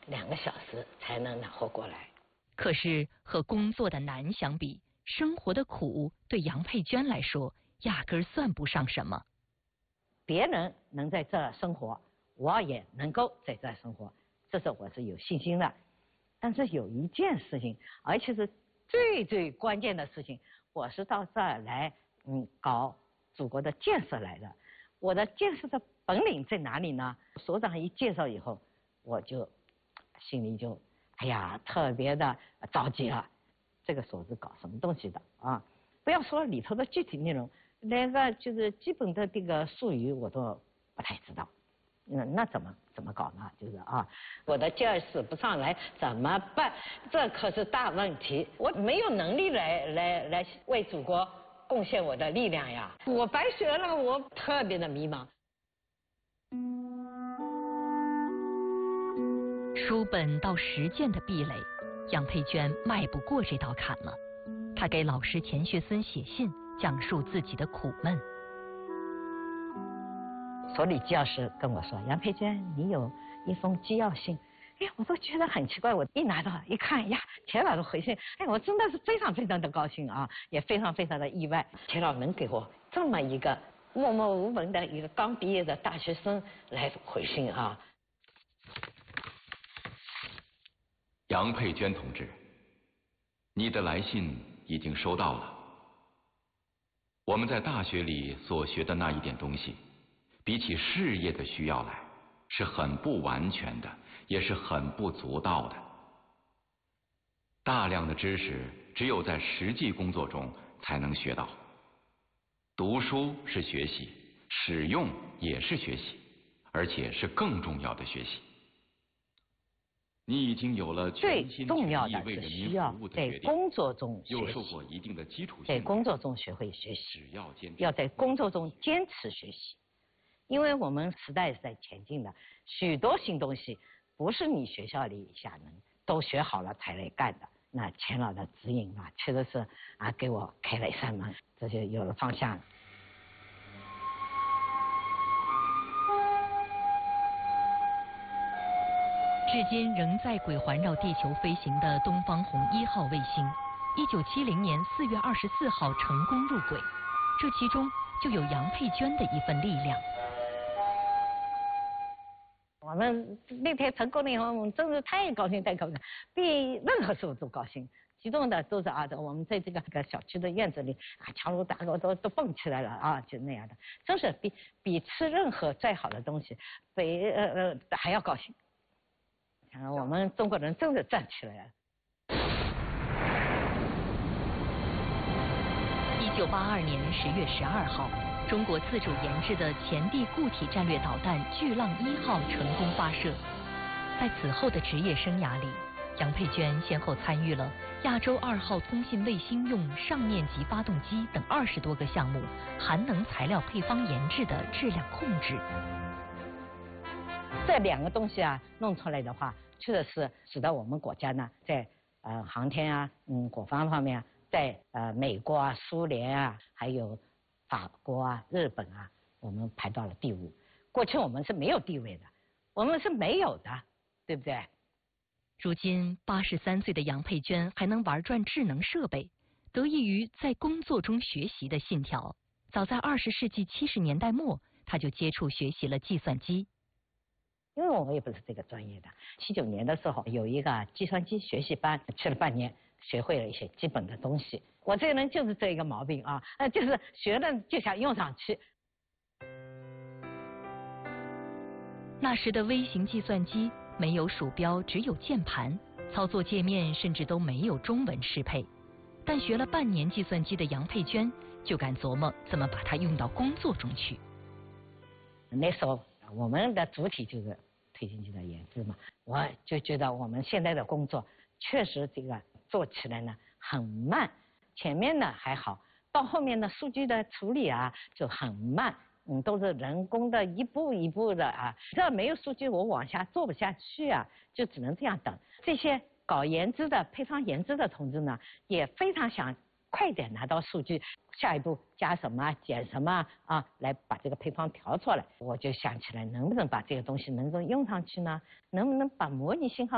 2个小时才能拿活过来。 可是和工作的难相比，生活的苦对杨佩娟来说压根儿算不上什么。 别人能在这儿生活，我也能够在这儿生活，这是我是有信心的。但是有一件事情，而且是最关键的事情，我是到这儿来搞祖国的建设来的。我的建设的本领在哪里呢？所长一介绍以后，我就心里就哎呀特别的着急了。这个所是搞什么东西的啊？不要说里头的具体内容，连个就是基本的这个术语我都不太知道。那怎么搞呢？就是啊，我的劲儿使不上来怎么办？这可是大问题。我没有能力来为祖国贡献我的力量呀！我白学了，我特别的迷茫。 书本到实践的壁垒，杨佩娟迈不过这道坎了。她给老师钱学森写信，讲述自己的苦闷。 所里纪要师跟我说：“杨佩娟，你有一封纪要信。”哎，我都觉得很奇怪。我一拿到一看呀，钱老的回信，哎，我真的是非常的高兴啊，也非常的意外。钱老能给我这么一个默默无闻的一个刚毕业的大学生来回信啊。 杨佩娟同志，你的来信已经收到了。我们在大学里所学的那一点东西，比起事业的需要来，是很不完全的，也是很不足道的。大量的知识只有在实际工作中才能学到。读书是学习，使用也是学习，而且是更重要的学习。你已经有了全心全意为人民服务的决定，在工作中学习，又受过一定的基础训练， 在工作中学会学习， 要在工作中坚持学习。因为我们时代是在前进的，许多新东西不是你学校里下能都学好了才来干的。那钱老的指引啊，确实是给我开了一扇门，这就有了方向。 至今仍在轨环绕地球飞行的东方红1号卫星，1970年4月24号成功入轨，这其中就有杨佩娟的一份力量。 我们那天成功了以后，我们真是太高兴，比任何时候都高兴。激动的都是我们在这个小区的院子里敲锣打鼓都蹦起来了啊，就那样的，真是比吃任何再好的东西还要高兴。我们中国人真的站起来了。 1982年10月12号，中国自主研制的前地固体战略导弹巨浪1号成功发射。在此后的职业生涯里，杨佩娟先后参与了亚洲2号通信卫星用上面级发动机等20多个项目含能材料配方研制的质量控制。 这2个东西弄出来的话，确实是使得我们国家呢，在航天国防方面在美国苏联还有法国日本我们排到了第5。过去我们是没有地位的，我们是没有的，对不对？ 如今83岁的杨佩娟还能玩转智能设备，得益于在工作中学习的信条。早在20世纪70年代末，她就接触学习了计算机。 因为我们也不是这个专业的，79年的时候有一个计算机学习班，去了半年，学会了一些基本的东西。我这个人就是这一个毛病就是学了就想用上去。 那时的微型计算机没有鼠标，只有键盘，操作界面甚至都没有中文适配。但学了半年计算机的杨佩娟就敢琢磨怎么把它用到工作中去。 那时候我们的主体就是推进器的研制嘛，我就觉得我们现在的工作确实这个做起来呢很慢，前面呢还好，到后面的数据的处理就很慢，都是人工的一步一步的这没有数据我往下做不下去就只能这样等。这些搞研制的配方研制的同志呢，也非常想快点拿到数据，下一步加什么减什么来把这个配方调出来。我就想起来，能不能把这个东西能够用上去呢？能不能把模拟信号